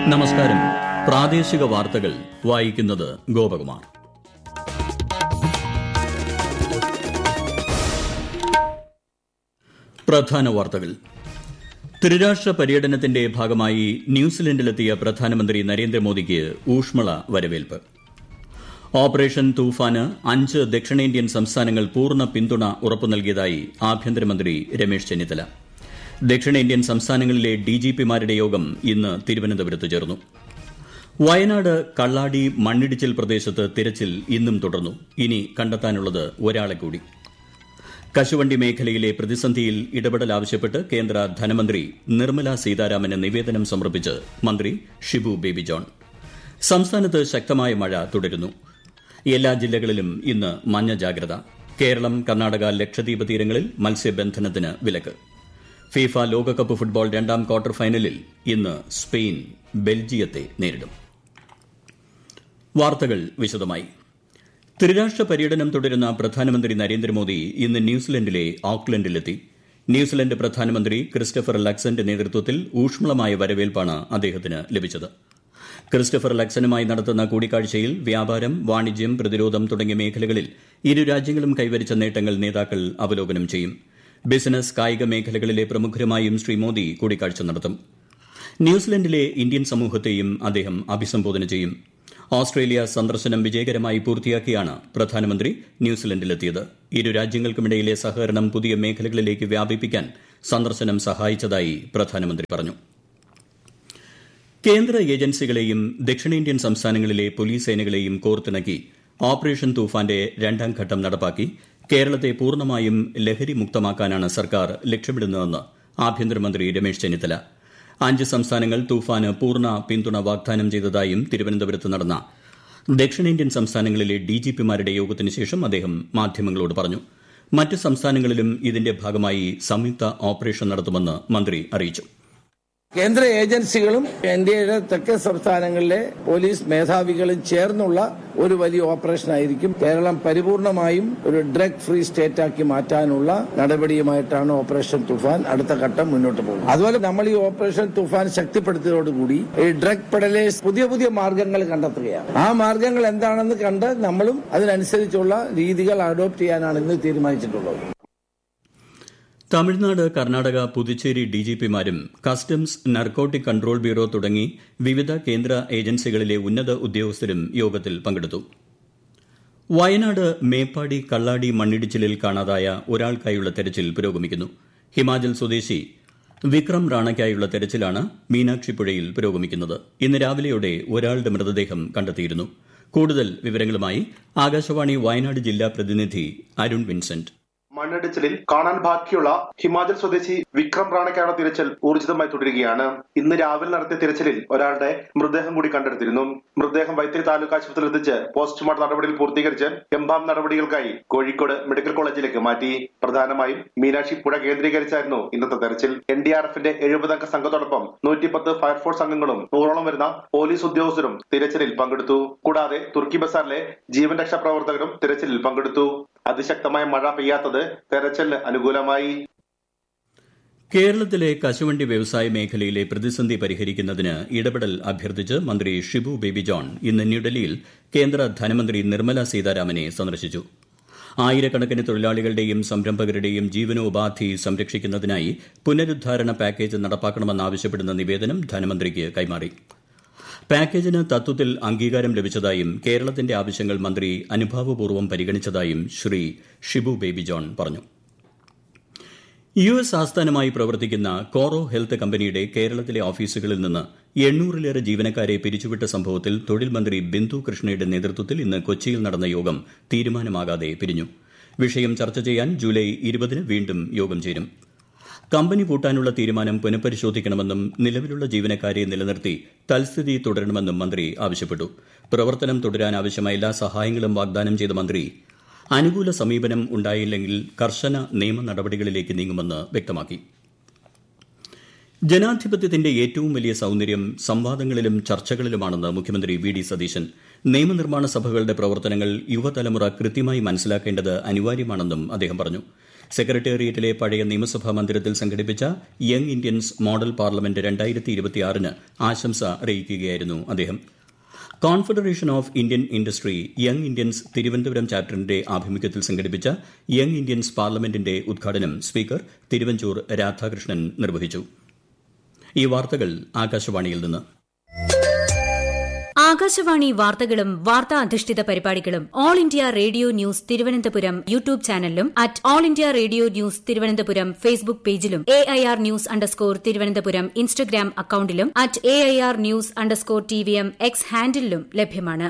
നമസ്കാരം. പ്രാദേശിക വാർത്തകൾ വായിക്കുന്നത് ഗോപകുമാർ. പ്രധാന വാർത്തകൾ. ത്രിരാഷ്ട്ര പര്യടനത്തിന്റെ ഭാഗമായി ന്യൂസിലൻഡിലെത്തിയ പ്രധാനമന്ത്രി നരേന്ദ്രമോദിക്ക് ഊഷ്മള വരവേൽപ്പ്. ഓപ്പറേഷൻ തൂഫാന് 5 ദക്ഷിണേന്ത്യൻ സംസ്ഥാനങ്ങൾ പൂർണ്ണ പിന്തുണ ഉറപ്പു നൽകിയതായി ആഭ്യന്തരമന്ത്രി രമേശ് ചെന്നിത്തല. ദക്ഷിണേന്ത്യൻ സംസ്ഥാനങ്ങളിലെ ഡിജിപിമാരുടെ യോഗം ഇന്ന് തിരുവനന്തപുരത്ത് ചേർന്നു. വയനാട് കള്ളാടി മണ്ണിടിച്ചിൽ പ്രദേശത്ത് തിരച്ചിൽ ഇന്നും തുടർന്നു. ഇനി കണ്ടെത്താനുള്ളത് ഒരാളെ കൂടി. കശുവണ്ടി മേഖലയിലെ പ്രതിസന്ധിയിൽ ഇടപെടൽ ആവശ്യപ്പെട്ട് കേന്ദ്ര ധനമന്ത്രി നിർമ്മല സീതാരാമന് നിവേദനം സമർപ്പിച്ച് മന്ത്രി ഷിബു ബേബി ജോൺ. സംസ്ഥാനത്ത് ശക്തമായ മഴ തുടരുന്നു. എല്ലാ ജില്ലകളിലും ഇന്ന് മഞ്ഞ ജാഗ്രത. കേരളം, കർണാടക, ലക്ഷദ്വീപ് തീരങ്ങളിൽ മത്സ്യബന്ധനത്തിന് വിലക്ക്. ഫിഫ ലോകകപ്പ് ഫുട്ബോൾ 2ാം ക്വാർട്ടർ ഫൈനലിൽ ഇന്ന് സ്പെയിൻ ബെൽജിയത്തെ നേരിടും. വാർത്തകൾ വിശദമായി. ത്രിരാഷ്ട്ര പര്യടനം തുടരുന്ന പ്രധാനമന്ത്രി നരേന്ദ്രമോദി ഇന്ന് ന്യൂസിലൻഡിലെ ഓക്ലൻഡിലെത്തി. ന്യൂസിലൻഡ് പ്രധാനമന്ത്രി ക്രിസ്റ്റഫർ ലക്സന്റെ നേതൃത്വത്തിൽ ഊഷ്മളമായ വരവേൽപ്പാണ് അദ്ദേഹത്തിന് ലഭിച്ചത്. ക്രിസ്റ്റഫർ ലക്സനുമായി നടത്തുന്ന കൂടിക്കാഴ്ചയിൽ വ്യാപാരം, വാണിജ്യം, പ്രതിരോധം തുടങ്ങിയ മേഖലകളിൽ ഇരു രാജ്യങ്ങളും കൈവരിച്ച നേട്ടങ്ങൾ നേതാക്കൾ അവലോകനം ചെയ്യും. ബിസിനസ്, കായിക മേഖലകളിലെ പ്രമുഖരുമായും ശ്രീ മോദി കൂടിക്കാഴ്ച നടത്തും. ന്യൂസിലൻഡിലെ ഇന്ത്യൻ സമൂഹത്തെയും അദ്ദേഹം അഭിസംബോധന ചെയ്യും. ഓസ്ട്രേലിയ സന്ദർശനം വിജയകരമായി പൂർത്തിയാക്കിയാണ് പ്രധാനമന്ത്രി ന്യൂസിലൻഡിലെത്തിയത്. ഇരു രാജ്യങ്ങൾക്കുമിടയിലെ സഹകരണം പുതിയ മേഖലകളിലേക്ക് വ്യാപിപ്പിക്കാൻ സന്ദർശനം സഹായിച്ചതായി പ്രധാനമന്ത്രി പറഞ്ഞു. കേന്ദ്ര ഏജൻസികളെയും ദക്ഷിണേന്ത്യൻ സംസ്ഥാനങ്ങളിലെ പോലീസ് സേനകളെയും കോർത്തിണക്കി ഓപ്പറേഷൻ തൂഫാന്റെ 2ാം ഘട്ടം നടപ്പാക്കി കേരളത്തെ പൂർണ്ണമായും ലഹരി മുക്തമാക്കാനാണ് സർക്കാർ ലക്ഷ്യമിടുന്നതെന്ന് ആഭ്യന്തരമന്ത്രി രമേശ് ചെന്നിത്തല. 5 സംസ്ഥാനങ്ങൾ തൂഫാന് പൂർണ്ണ പിന്തുണ വാഗ്ദാനം ചെയ്തതായും തിരുവനന്തപുരത്ത് നടന്ന ദക്ഷിണേന്ത്യൻ സംസ്ഥാനങ്ങളിലെ ഡിജിപിമാരുടെ യോഗത്തിന് ശേഷം അദ്ദേഹം മാധ്യമങ്ങളോട് പറഞ്ഞു. മറ്റ് സംസ്ഥാനങ്ങളിലും ഇതിന്റെ ഭാഗമായി സംയുക്ത ഓപ്പറേഷൻ നടത്തുമെന്ന് മന്ത്രി അറിയിച്ചു. കേന്ദ്ര ഏജൻസികളും ഇന്ത്യയുടെ തെക്കൻ സംസ്ഥാനങ്ങളിലെ പോലീസ് മേധാവികളും ചേർന്നുള്ള ഒരു വലിയ ഓപ്പറേഷൻ ആയിരിക്കും. കേരളം പരിപൂർണമായും ഒരു ഡ്രഗ് ഫ്രീ സ്റ്റേറ്റ് ആക്കി മാറ്റാനുള്ള നടപടിയുമായിട്ടാണ് ഓപ്പറേഷൻ തുഫാൻ അടുത്ത ഘട്ടം മുന്നോട്ട് പോകുന്നത്. അതുപോലെ നമ്മൾ ഈ ഓപ്പറേഷൻ തുഫാൻ ശക്തിപ്പെടുത്തിയതോടുകൂടി ഈ ഡ്രഗ് പെഡലേഴ്സ് പുതിയ മാർഗങ്ങൾ കണ്ടെത്തുകയാണ്. ആ മാർഗങ്ങൾ എന്താണെന്ന് കണ്ട് നമ്മളും അതിനനുസരിച്ചുള്ള രീതികൾ അഡോപ്റ്റ് ചെയ്യാനാണ് ഇന്ന് തീരുമാനിച്ചിട്ടുള്ളത്. Tamil Nadu, Karnataka, Puducherry ഡിജിപിമാരും customs, narcotic control bureau തുടങ്ങി വിവിധ കേന്ദ്ര ഏജൻസികളിലെ ഉന്നത ഉദ്യോഗസ്ഥരും യോഗത്തിൽ പങ്കെടുത്തു. വയനാട് മേപ്പാടി കള്ളാടി മണ്ണിടിച്ചിലിൽ കാണാതായ ഒരാൾക്കായുള്ള തെരച്ചിൽ പുരോഗമിക്കുന്നു. ഹിമാചൽ സ്വദേശി വിക്രം റാണയ്ക്കായുള്ള തെരച്ചിലാണ് മീനാക്ഷിപ്പുഴയിൽ പുരോഗമിക്കുന്നത്. ഇന്ന് രാവിലെയോടെ ഒരാളുടെ മൃതദേഹം കണ്ടെത്തിയിരുന്നു. കൂടുതൽ വിവരങ്ങളുമായി ആകാശവാണി വയനാട് ജില്ലാ പ്രതിനിധി അരുൺ വിൻസെന്റ്. മണ്ണിടിച്ചിലിൽ കാണാൻ ബാക്കിയുള്ള ഹിമാചൽ സ്വദേശി വിക്രം റാണയ്ക്കായുള്ള തിരച്ചിൽ ഊർജിതമായി തുടരുകയാണ്. ഇന്ന് രാവിലെ നടത്തിയ തിരച്ചിലിൽ ഒരാളുടെ മൃതദേഹം കൂടി കണ്ടെടുത്തിരുന്നു. മൃതദേഹം വൈത്തിരി താലൂക്ക് ആശുപത്രിയിൽ എത്തിച്ച് പോസ്റ്റ്മോർട്ടം നടപടികൾ പൂർത്തീകരിച്ച് എംബാം നടപടികൾക്കായി കോഴിക്കോട് മെഡിക്കൽ കോളേജിലേക്ക് മാറ്റി. പ്രധാനമായും മീനാക്ഷി പുഴ കേന്ദ്രീകരിച്ചായിരുന്നു ഇന്നത്തെ തെരച്ചിൽ. NDRFന്റെ 70 അംഗ സംഘത്തോടൊപ്പം 110 ഫയർഫോഴ്സ് അംഗങ്ങളും 100ഓളം വരുന്ന പോലീസ് ഉദ്യോഗസ്ഥരും തിരച്ചിലിൽ പങ്കെടുത്തു. കൂടാതെ തുർക്കി ബസാറിലെ ജീവൻ രക്ഷാ പ്രവർത്തകരും തിരച്ചിലിൽ പങ്കെടുത്തു. അതിശക്തമായ മഴ പെയ്യാത്തത് തെരച്ചിലിന് അനുകൂലമായി. കേരളത്തിലെ കശുവണ്ടി വ്യവസായ മേഖലയിലെ പ്രതിസന്ധി പരിഹരിക്കുന്നതിന് ഇടപെടൽ അഭ്യർത്ഥിച്ച് മന്ത്രി ഷിബു ബേബി ജോൺ ഇന്ന് ന്യൂഡൽഹിയിൽ കേന്ദ്ര ധനമന്ത്രി നിർമ്മല സീതാരാമനെ സന്ദർശിച്ചു. ആയിരക്കണക്കിന് തൊഴിലാളികളുടെയും സംരംഭകരുടെയും ജീവനോപാധി സംരക്ഷിക്കുന്നതിനായി പുനരുദ്ധാരണ പാക്കേജ് നടപ്പാക്കണമെന്നാവശ്യപ്പെടുന്ന നിവേദനം ധനമന്ത്രിക്ക് കൈമാറി. പാക്കേജിന് തത്വത്തിൽ അംഗീകാരം ലഭിച്ചതായും കേരളത്തിന്റെ ആവശ്യങ്ങൾ മന്ത്രി അനുഭാവപൂർവ്വം പരിഗണിച്ചതായും ശ്രീ ഷിബു ബേബി ജോൺ പറഞ്ഞു. US ആസ്ഥാനമായി പ്രവർത്തിക്കുന്ന കോറോ ഹെൽത്ത് കമ്പനിയുടെ കേരളത്തിലെ ഓഫീസുകളിൽ നിന്ന് 800-ലേറെ ജീവനക്കാരെ പിരിച്ചുവിട്ട സംഭവത്തിൽ തൊഴിൽ മന്ത്രി ബിന്ദു കൃഷ്ണയുടെ നേതൃത്വത്തിൽ ഇന്ന് കൊച്ചിയിൽ നടന്ന യോഗം തീരുമാനമാകാതെ പിരിഞ്ഞു. വിഷയം ചർച്ച ചെയ്യാൻ ജൂലൈ 20-ന് വീണ്ടും യോഗം ചേരും. കമ്പനി പൂട്ടാനുള്ള തീരുമാനം പുനഃപരിശോധിക്കണമെന്നും നിലവിലുള്ള ജീവനക്കാരെ നിലനിർത്തി തൽസ്ഥിതി തുടരണമെന്നും മന്ത്രി ആവശ്യപ്പെട്ടു. പ്രവർത്തനം തുടരാൻ ആവശ്യമായ എല്ലാ സഹായങ്ങളും വാഗ്ദാനം ചെയ്ത മന്ത്രി അനുകൂല സമീപനം ഉണ്ടായില്ലെങ്കിൽ കർശന നിയമ നടപടികളിലേക്ക് നീങ്ങുമെന്ന് വ്യക്തമാക്കി. ജനാധിപത്യത്തിന്റെ ഏറ്റവും വലിയ സൌന്ദര്യം സംവാദങ്ങളിലും ചർച്ചകളിലുമാണെന്ന് മുഖ്യമന്ത്രി വി.ഡി. സതീശൻ. നിയമനിർമ്മാണ സഭകളുടെ പ്രവർത്തനങ്ങൾ യുവതലമുറ കൃത്യമായി മനസ്സിലാക്കേണ്ടത് അനിവാര്യമാണെന്നും അദ്ദേഹം പറഞ്ഞു. സെക്രട്ടേറിയറ്റിലെ പഴയ നിയമസഭാ മന്ദിരത്തിൽ സംഘടിപ്പിച്ച യങ് ഇന്ത്യൻസ് മോഡൽ പാർലമെന്റ് 2026 ആശംസ അറിയിക്കുകയായിരുന്നു അദ്ദേഹം. Confederation of Indian industry young Indians Thiruvananthapuram ചാപ്റ്ററിന്റെ ആഭിമുഖ്യത്തിൽ സംഘടിപ്പിച്ച യങ് ഇന്ത്യൻസ് പാർലമെന്റിന്റെ ഉദ്ഘാടനം സ്പീക്കർ തിരുവഞ്ചൂർ രാധാകൃഷ്ണൻ നിർവഹിച്ചു. ഈ വാർത്തകൾ ആകാശവാണിയിൽ നിന്ന്. ആകാശവാണി വാർത്തകളും വാർത്താ അധിഷ്ഠിത പരിപാടികളും all India radio news Thiruvananthapuram YouTube ചാനലിലും at all India radio news Thiruvananthapuram Facebook പേജിലും AIR ന്യൂസ് _തിരുവനന്തപുരം ഇൻസ്റ്റഗ്രാം അക്കൌണ്ടിലും at AIR news _TVM X ഹാൻഡിലും ലഭ്യമാണ്.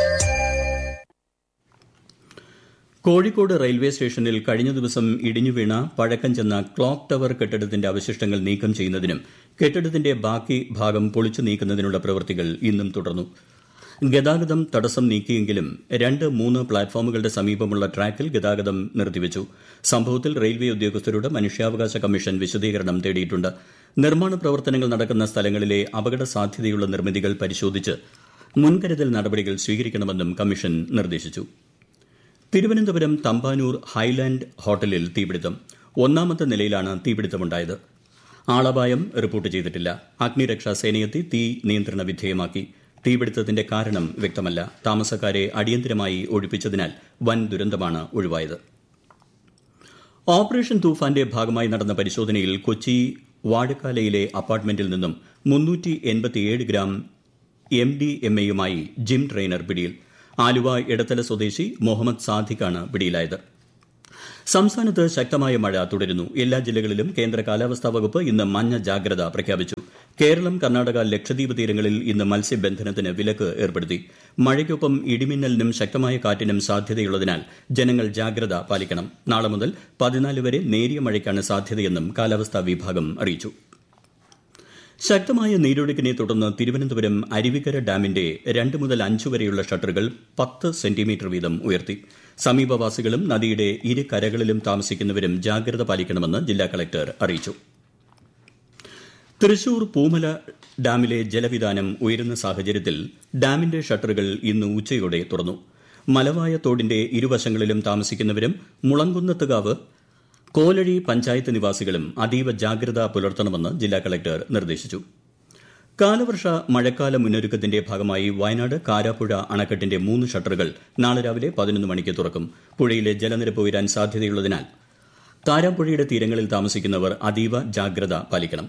കോഴിക്കോട് റെയിൽവേ സ്റ്റേഷനിൽ കഴിഞ്ഞ ദിവസം ഇടിഞ്ഞുവീണ പഴക്കം ചെന്ന ക്ലോക്ക് ടവർ കെട്ടിടത്തിന്റെ അവശിഷ്ടങ്ങൾ നീക്കം ചെയ്യുന്നതിനും കെട്ടിടത്തിന്റെ ബാക്കി ഭാഗം പൊളിച്ചു നീക്കുന്നതിനുള്ള പ്രവൃത്തികൾ ഇന്നും തുടർന്നു. ഗതാഗതം തടസ്സം നീക്കിയെങ്കിലും 2-3 പ്ലാറ്റ്ഫോമുകളുടെ സമീപമുള്ള ട്രാക്കിൽ ഗതാഗതം നിർത്തിവച്ചു. സംഭവത്തിൽ റെയിൽവേ ഉദ്യോഗസ്ഥരോട് മനുഷ്യാവകാശ കമ്മീഷൻ വിശദീകരണം തേടിയിട്ടുണ്ട്. നിർമ്മാണ പ്രവർത്തനങ്ങൾ നടക്കുന്ന സ്ഥലങ്ങളിലെ അപകട സാധ്യതയുള്ള നിർമ്മിതികൾ പരിശോധിച്ച് മുൻകരുതൽ നടപടികൾ സ്വീകരിക്കണമെന്നും കമ്മീഷൻ നിർദ്ദേശിച്ചു. തിരുവനന്തപുരം തമ്പാനൂർ ഹൈലാൻഡ് ഹോട്ടലിൽ തീപിടുത്തം. 1ാമത്തെ നിലയിലാണ് തീപിടുത്തമുണ്ടായത്. ആളപായം റിപ്പോർട്ട് ചെയ്തിട്ടില്ല. അഗ്നിരക്ഷാ സേനയെത്തി തീ നിയന്ത്രണ വിധേയമാക്കി. തീപിടുത്തത്തിന്റെ കാരണം വ്യക്തമല്ല. താമസക്കാരെ അടിയന്തരമായി ഒഴിപ്പിച്ചതിനാൽ വൻ ദുരന്തമാണ് ഒഴിവായത്. ഓപ്പറേഷൻ തൂഫാന്റെ ഭാഗമായി നടന്ന പരിശോധനയിൽ കൊച്ചി വാഴക്കാലയിലെ അപ്പാർട്ട്മെന്റിൽ നിന്നും 387 ഗ്രാം MDMA-യുമായി ജിം ട്രെയിനർ പിടിയിൽ. ആലുവ എടത്തല സ്വദേശി മുഹമ്മദ് സാദിഖാണ് പിടിയിലായത്. സംസ്ഥാനത്ത് ശക്തമായ മഴ തുടരുന്നു. എല്ലാ ജില്ലകളിലും കേന്ദ്ര കാലാവസ്ഥാ വകുപ്പ് ഇന്ന് മഞ്ഞ ജാഗ്രത പ്രഖ്യാപിച്ചു. കേരളം, കർണാടക, ലക്ഷദ്വീപ് തീരങ്ങളിൽ ഇന്ന് മത്സ്യബന്ധനത്തിന് വിലക്ക് ഏർപ്പെടുത്തി. മഴയ്ക്കൊപ്പം ഇടിമിന്നലിനും ശക്തമായ കാറ്റിനും സാധ്യതയുള്ളതിനാൽ ജനങ്ങൾ ജാഗ്രത പാലിക്കണം. നാളെ മുതൽ 14 വരെ നേരിയ മഴയ്ക്കാണ് സാധ്യതയെന്നും കാലാവസ്ഥാ വിഭാഗം അറിയിച്ചു. ശക്തമായ നീരൊഴുക്കിനെ തുടർന്ന് തിരുവനന്തപുരം അരുവിക്കര ഡാമിന്റെ 2 മുതൽ 5 വരെയുള്ള ഷട്ടറുകൾ 10 സെന്റിമീറ്റർ വീതം ഉയർത്തി. സമീപവാസികളും നദിയുടെ ഇരു കരകളിലും താമസിക്കുന്നവരും ജാഗ്രത പാലിക്കണമെന്ന് ജില്ലാ കളക്ടർ അറിയിച്ചു. തൃശൂർ പൂമല ഡാമിലെ ജലവിതാനം ഉയരുന്ന സാഹചര്യത്തിൽ ഡാമിന്റെ ഷട്ടറുകൾ ഇന്ന് ഉച്ചയോടെ തുറന്നു. മലവായ തോടിന്റെ ഇരുവശങ്ങളിലും താമസിക്കുന്നവരും മുളങ്കുന്നത്തുകാവ്, കോലഴി പഞ്ചായത്ത് നിവാസികളും അതീവ ജാഗ്രത പുലർത്തണമെന്ന് ജില്ലാ കളക്ടർ നിർദ്ദേശിച്ചു. കാലവർഷ മഴക്കാല മുന്നൊരുക്കത്തിന്റെ ഭാഗമായി വയനാട് കാരാപ്പുഴ അണക്കെട്ടിന്റെ 3 ഷട്ടറുകൾ നാളെ രാവിലെ 11 മണിക്ക് തുറക്കും. പുഴയിലെ ജലനിരപ്പ് ഉയരാൻ സാധ്യതയുള്ളതിനാൽ കാരാപ്പുഴയുടെ തീരങ്ങളിൽ താമസിക്കുന്നവർ അതീവ ജാഗ്രത പാലിക്കണം.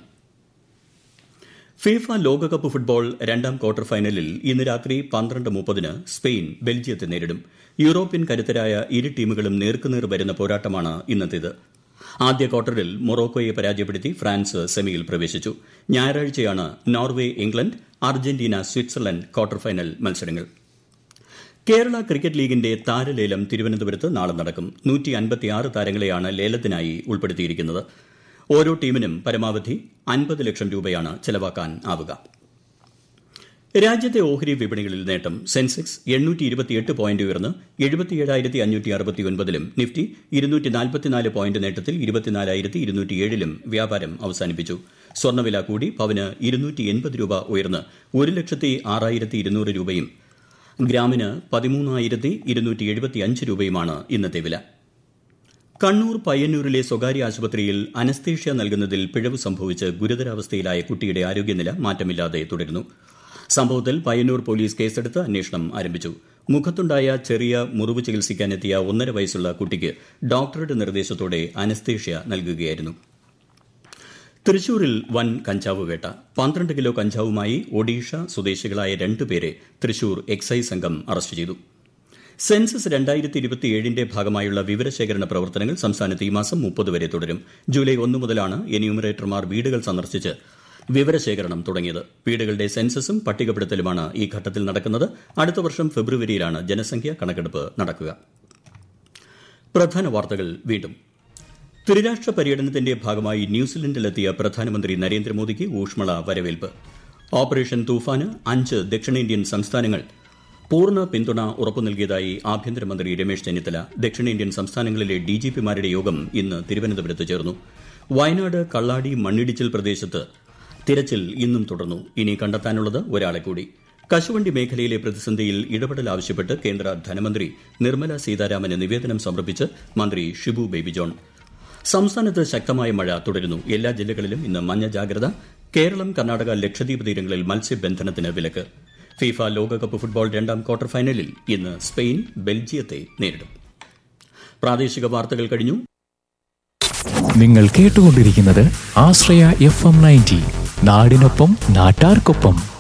ഫിഫ ലോകകപ്പ് ഫുട്ബോൾ 2ാം ക്വാർട്ടർ ഫൈനലിൽ ഇന്ന് രാത്രി 12:30 സ്പെയിൻ ബെൽജിയത്തെ നേരിടും. യൂറോപ്യൻ കരുത്തരായ ഇരു ടീമുകളും നേർക്കുനേർ വരുന്ന പോരാട്ടമാണ് ഇന്നത്തേത്. ആദ്യ ക്വാർട്ടറിൽ മൊറോക്കോയെ പരാജയപ്പെടുത്തി ഫ്രാൻസ് സെമിയിൽ പ്രവേശിച്ചു. ഞായറാഴ്ചയാണ് Norway England, Argentina Switzerland quarter final മത്സരങ്ങൾ. കേരള ക്രിക്കറ്റ് ലീഗിന്റെ താരലേലം തിരുവനന്തപുരത്ത് നാളെ നടക്കും. 156 താരങ്ങളെയാണ് ലേലത്തിനായി ഉൾപ്പെടുത്തിയിരിക്കുന്നത്. ഓരോ ടീമിനും പരമാവധി 50 ലക്ഷം രൂപയാണ് ചെലവാക്കാനാവുക. രാജ്യത്തെ ഓഹരി വിപണികളിൽ നേട്ടം. സെൻസെക്സ് 828 പോയിന്റ് ഉയർന്ന് 77,569-ലും നിഫ്റ്റി 244 പോയിന്റ് നേട്ടത്തിൽ 24,207-ലും വ്യാപാരം അവസാനിപ്പിച്ചു. സ്വർണ്ണവില കൂടി പവന് 280 രൂപ ഉയർന്ന് 1,06,200 രൂപയും ഗ്രാമിന് 13,275 രൂപയുമാണ് ഇന്നത്തെ വില. കണ്ണൂർ പയ്യന്നൂരിലെ സ്വകാര്യ ആശുപത്രിയിൽ അനസ്തേഷ്യ നൽകുന്നതിൽ പിഴവ് സംഭവിച്ച് ഗുരുതരാവസ്ഥയിലായ കുട്ടിയുടെ ആരോഗ്യനില മാറ്റമില്ലാതെ തുടരുന്നു. സംഭവത്തിൽ പയ്യന്നൂർ പോലീസ് കേസെടുത്ത് അന്വേഷണം ആരംഭിച്ചു. മുഖത്തുണ്ടായ ചെറിയ മുറിവ് ചികിത്സിക്കാനെത്തിയ 1.5 വയസ്സുള്ള കുട്ടിക്ക് ഡോക്ടറുടെ നിർദ്ദേശത്തോടെ അനസ്തേഷ്യ നൽകുകയായിരുന്നു. തൃശൂരിൽ വൻ കഞ്ചാവ് വേട്ട. 12 കിലോ കഞ്ചാവുമായി ഒഡീഷ സ്വദേശികളായ 2 പേരെ തൃശൂർ എക്സൈസ് സംഘം അറസ്റ്റ് ചെയ്തു. സെൻസസ് 2027ന്റെ ഭാഗമായുള്ള വിവരശേഖരണ പ്രവർത്തനങ്ങൾ സംസ്ഥാനത്ത് ഈ മാസം 30 വരെ തുടരും. ജൂലൈ 1 മുതലാണ് എന്യൂമറേറ്റർമാർ വീടുകൾ സന്ദർശിച്ച് വിവരശേഖരണം തുടങ്ങിയത്. വീടുകളുടെ സെൻസസും പട്ടികപ്പെടുത്തലുമാണ് ഈ ഘട്ടത്തിൽ നടക്കുന്നത്. അടുത്ത വർഷം ഫെബ്രുവരിയിലാണ് ജനസംഖ്യാ കണക്കെടുപ്പ് നടക്കുക. പ്രധാന വാർത്തകൾ വീണ്ടും. ത്രിരാഷ്ട്ര പര്യടനത്തിന്റെ ഭാഗമായി ന്യൂസിലൻഡിലെത്തിയ പ്രധാനമന്ത്രി നരേന്ദ്രമോദിക്ക് ഊഷ്മള വരവേൽപ്പ്. ഓപ്പറേഷൻ തൂഫാന് 5 ദക്ഷിണേന്ത്യൻ സംസ്ഥാനങ്ങൾ പൂർണ്ണ പിന്തുണ ഉറപ്പു നൽകിയതായി ആഭ്യന്തരമന്ത്രി രമേശ് ചെന്നിത്തല. ദക്ഷിണേന്ത്യൻ സംസ്ഥാനങ്ങളിലെ ഡിജിപിമാരുടെ യോഗം ഇന്ന് തിരുവനന്തപുരത്ത് ചേർന്നു. വയനാട് കള്ളാടി മണ്ണിടിച്ചിൽ പ്രദേശത്ത് തിരച്ചിൽ ഇന്നും തുടർന്നു. ഇനി കണ്ടെത്താനുള്ളത് ഒരാളെ കൂടി. കശുവണ്ടി മേഖലയിലെ പ്രതിസന്ധിയിൽ ഇടപെടൽ ആവശ്യപ്പെട്ട് കേന്ദ്ര ധനമന്ത്രി നിർമ്മല സീതാരാമന് നിവേദനം സമർപ്പിച്ച് മന്ത്രി ഷിബു ബേബി ജോൺ. സംസ്ഥാനത്ത് ശക്തമായ മഴ തുടരുന്നു. എല്ലാ ജില്ലകളിലും ഇന്ന് മഞ്ഞ ജാഗ്രത. കേരളം, കർണാടക, ലക്ഷദ്വീപ് തീരങ്ങളിൽ മത്സ്യബന്ധനത്തിന് വിലക്ക്. ഫിഫ ലോകകപ്പ് ഫുട്ബോൾ രണ്ടാം ക്വാർട്ടർ ഫൈനലിൽ ഇന്ന് സ്പെയിൻ ബെൽജിയത്തെ നേരിടും. പ്രാദേശിക വാർത്തകൾ കഴിഞ്ഞു. നിങ്ങൾ കേട്ടുകൊണ്ടിരിക്കുന്നത് ആശ്രയ FM 90, നാടിനൊപ്പം നാട്ടാർക്കൊപ്പം.